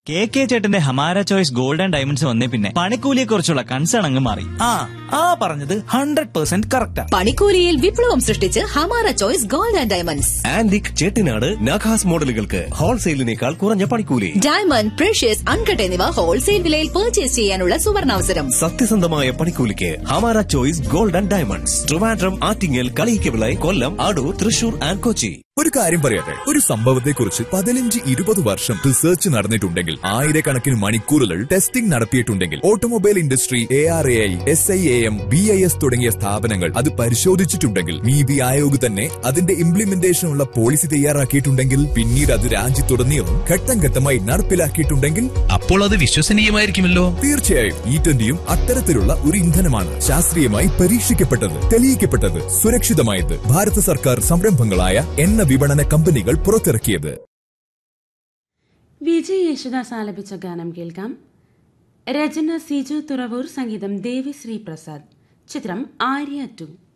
K ചേട്ടന്റെ Hamara choice gold and diamonds വന്നേ പിന്നെ പണിക്കൂലിയെ കുറിച്ചുള്ള കൺസേൺ അങ്ങ് മാറി. പറഞ്ഞത് 100% കറക്റ്റാ. പണിക്കൂലിയിൽ വിപ്ലവം സൃഷ്ടിച്ച് Hamara choice gold and diamonds. Antique Chettinad നഖാസ് മോഡലുകൾക്ക് ഹോൾസെയിലിനേക്കാൾ കുറഞ്ഞ പണിക്കൂലി. ഡയമണ്ട്, പ്രഷ്യസ്, അൺകട്ട് എന്നിവ ഹോൾസെയിൽ വിലയിൽ പർച്ചേസ് ചെയ്യാനുള്ള സുവർണാവസരം. സത്യസന്ധമായ പണിക്കൂലിക്ക് Hamara choice gold and diamonds. Trivandrum, Attingal, Kaliyikkavila, Kollam, Adoor, Thrissur and Kochi. ഒരു കാര്യം പറയട്ടെ, ഒരു സംഭവത്തെക്കുറിച്ച് 15-20 വർഷം റിസർച്ച് നടന്നിട്ടുണ്ടെങ്കിൽ, ആയിരക്കണക്കിന് മണിക്കൂറുകൾ testing നടത്തിയിട്ടുണ്ടെങ്കിൽ, automobile industry, ARAI, SIAM, BIS തുടങ്ങിയ സ്ഥാപനങ്ങൾ അത് പരിശോധിച്ചിട്ടുണ്ടെങ്കിൽ, നീതി ആയോഗ് തന്നെ അതിന്റെ ഇംപ്ലിമെന്റേഷനുള്ള പോളിസി തയ്യാറാക്കിയിട്ടുണ്ടെങ്കിൽ, പിന്നീട് അത് രാജ്യത്തുടനീളം ഘട്ടം ഘട്ടമായി നടപ്പിലാക്കിയിട്ടുണ്ടെങ്കിൽ, അപ്പോൾ അത് വിശ്വസനീയമായിരിക്കുമല്ലോ. തീർച്ചയായും E20യും അത്തരത്തിലുള്ള ഒരു ഇന്ധനമാണ്. ശാസ്ത്രീയമായി പരീക്ഷിക്കപ്പെട്ടത്, തെളിയിക്കപ്പെട്ടത്, സുരക്ഷിതമായത്. ഭാരത സർക്കാർ സംരംഭങ്ങളായ എണ്ണ വിപണന കമ്പനികൾ പുറത്തിറക്കിയത്. വിജയ് യേശുദാസ് ആലപിച്ച ഗാനം കേൾക്കാം. രചന സിജു തുറവൂർ, സംഗീതം ദേവിശ്രീ പ്രസാദ്. ചിത്രം ആര്യ 2.